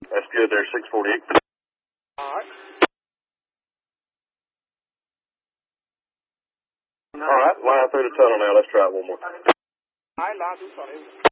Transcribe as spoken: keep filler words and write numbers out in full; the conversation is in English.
That's good there, six forty-eight. All right. All right, line through the tunnel now. Let's try it one more. All right, line through the tunnel.